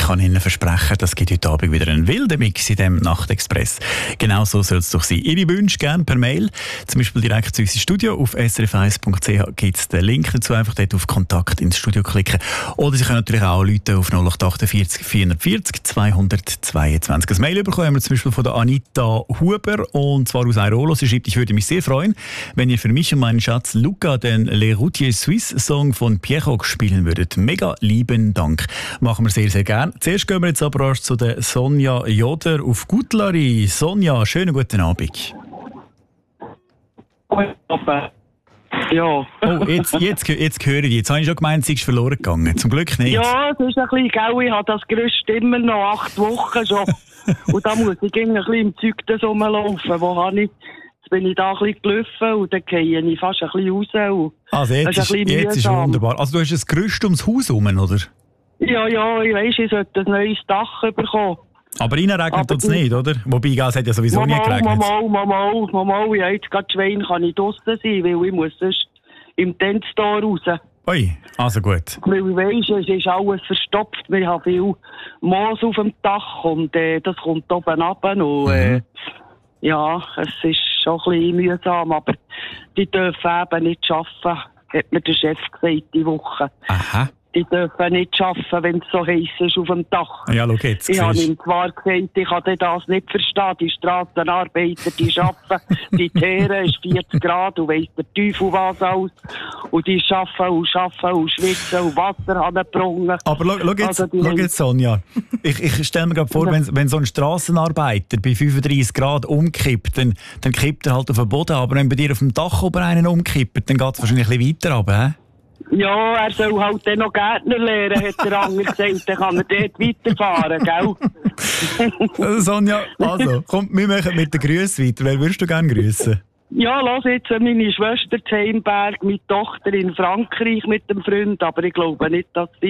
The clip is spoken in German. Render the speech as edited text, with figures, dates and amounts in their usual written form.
kann Ihnen versprechen, das gibt heute Abend wieder einen wilden Mix in diesem Nachtexpress. Genau so soll es doch sein. Ihre Wünsche gerne per Mail, zum Beispiel direkt zu unserem Studio. Auf srf1.ch gibt es den Link dazu. Einfach dort auf Kontakt ins Studio klicken. Oder Sie können natürlich auch anrufen auf 0848 440 222. Ein Mail bekommen wir zum Beispiel von der Anita Huber, und zwar aus Airolo. Sie schreibt: ich würde mich sehr freuen, wenn ihr für mich und meinen Schatz Luca den Les Routiers Suisse Song von Pierrot spielen würdet. Mega lieben Dank. Machen wir sehr, sehr gerne. Zuerst gehen wir jetzt aber erst zu der Sonja Joder auf Gutlari. Sonja, schönen guten Abend. Ja. Oh, jetzt höre ich. Jetzt habe ich schon gemeint, sie ist verloren gegangen. Zum Glück nicht. Ja, es ist ein bisschen, gell, ich habe das Gerüst immer noch 8 Wochen schon. Und da muss ich ein bisschen im Zeug rumlaufen. Wo habe ich? Jetzt bin ich da ein bisschen gelaufen und dann gehe ich fast ein bisschen raus. Und also jetzt ist wunderbar. Also du hast ein Gerüst ums Haus herum, oder? Ja, ich weiss, ich sollte ein neues Dach bekommen. Aber reinregnet tut es nicht, oder? Wobei, es hat ja sowieso nie geregnet. Mal, ja, jetzt gerade Schwein kann ich draussen sein, weil ich muss sonst im Tentstor raus. Ui, also gut. Weil ich weiss, es ist alles verstopft. Wir haben viel Moos auf dem Dach und das kommt oben runter. Und ja, es ist schon ein bisschen mühsam, aber die dürfen eben nicht arbeiten, hat mir der Chef gesagt, die Woche. Aha. Die dürfen nicht arbeiten, wenn es so heiß ist auf dem Dach. Ja, schau jetzt. Ich habe ihm zwar gesagt, ich kann das nicht verstehen. Die Strassenarbeiter, die arbeiten, die Teere ist 40 Grad und weiss der Teufel was aus. Und die arbeiten und schwitzen und Wasser anbringen. Aber schau jetzt, Sonja. Ich stelle mir gerade vor, wenn so ein Strassenarbeiter bei 35 Grad umkippt, dann kippt er halt auf den Boden. Aber wenn bei dir auf dem Dach oben einen umkippt, dann geht es wahrscheinlich ein bisschen weiter runter. Ja, er soll halt dann noch Gärtner lernen, hat der Anger gesagt. Dann kann er dort weiterfahren, gell? Sonja, also, komm, wir machen mit den Grüßen weiter. Wer würdest du gerne grüßen? Ja, lass jetzt meine Schwester in Heimberg, meine Tochter in Frankreich mit dem Freund, aber ich glaube nicht, dass sie